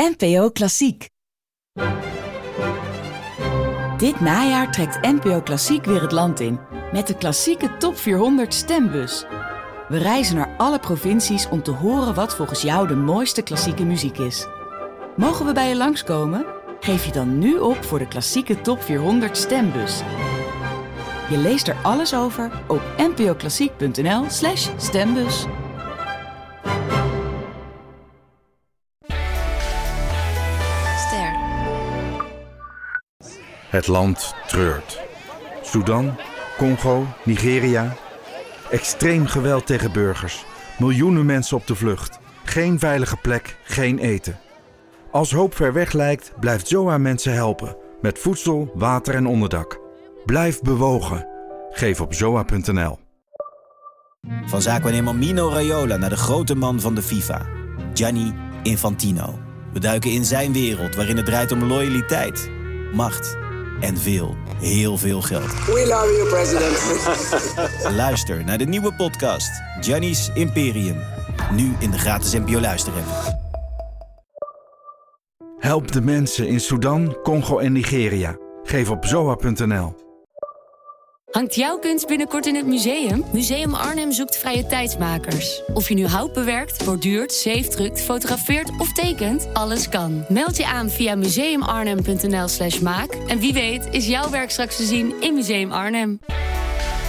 NPO Klassiek. Dit najaar trekt NPO Klassiek weer het land in met de klassieke Top 400 stembus. We reizen naar alle provincies om te horen wat volgens jou de mooiste klassieke muziek is. Mogen we bij je langskomen? Geef je dan nu op voor de klassieke Top 400 stembus. Je leest er alles over op npoklassiek.nl/stembus. Het land treurt. Sudan, Congo, Nigeria. Extreem geweld tegen burgers. Miljoenen mensen op de vlucht. Geen veilige plek, geen eten. Als hoop ver weg lijkt, blijft ZOA mensen helpen. Met voedsel, water en onderdak. Blijf bewogen. Geef op zoa.nl. Van zaakwaarnemer Mino Raiola naar de grote man van de FIFA. Gianni Infantino. We duiken in zijn wereld waarin het draait om loyaliteit, macht en heel veel geld. We love you, president. Luister naar de nieuwe podcast Gianni's Imperium. Nu in de gratis NPO Luister-app. Help de mensen in Sudan, Congo en Nigeria. Geef op zoa.nl. Hangt jouw kunst binnenkort in het museum? Museum Arnhem zoekt vrije tijdsmakers. Of je nu hout bewerkt, borduurt, zeefdrukt, fotografeert of tekent, alles kan. Meld je aan via museumarnhem.nl/maak. En wie weet is jouw werk straks te zien in Museum Arnhem.